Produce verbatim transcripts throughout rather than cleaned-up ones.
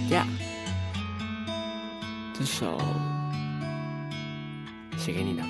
Yeah， 这首写给你的。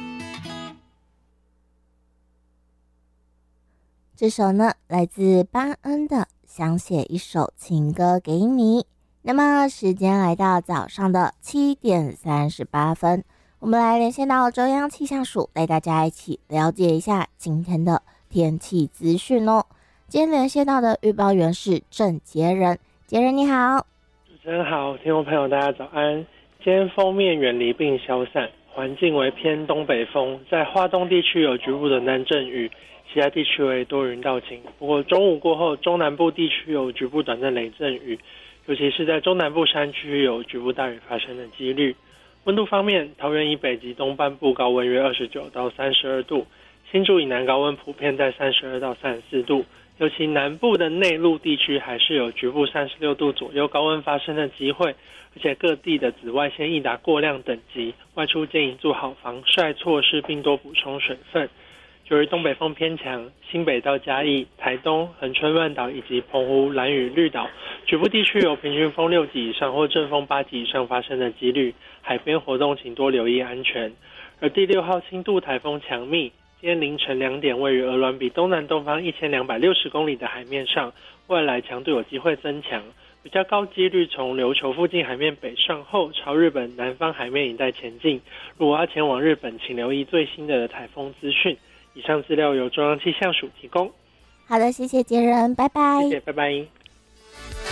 这首呢，来自班恩的《想写一首情歌给你》。那么时间来到早上的七点三十八分，我们来连线到中央气象署，带大家一起了解一下今天的天气资讯哦。今天连线到的预报员是郑杰仁，杰仁你好。 主持人好，听众朋友大家早安。今天锋面远离并消散，环境为偏东北风，在花东地区有局部的南阵雨，其他地区为多云到晴。不过中午过后，中南部地区有局部短暂雷阵雨，尤其是在中南部山区有局部大雨发生的几率。温度方面，桃园以北及东半部高温约二十九到三十二度，新竹以南高温普遍在三十二到三十四度，尤其南部的内陆地区还是有局部三十六度左右高温发生的机会，而且各地的紫外线易达过量等级，外出建议做好防晒措施并多补充水分。由于东北风偏强，新北到嘉义、台东、恒春半岛以及澎湖、兰屿、绿岛局部地区有平均风六级以上或阵风八级以上发生的几率，海边活动请多留意安全。而第六号轻度台风强密，今天凌晨两点位于鹅銮鼻东南东方一千两百六十公里的海面上，未来强度有机会增强，比较高几率从琉球附近海面北上后朝日本南方海面一带前进。如果要前往日本，请留意最新的台风资讯。以上资料由中央气象署提供。 好的，谢谢杰仁，拜拜。 谢谢，拜拜。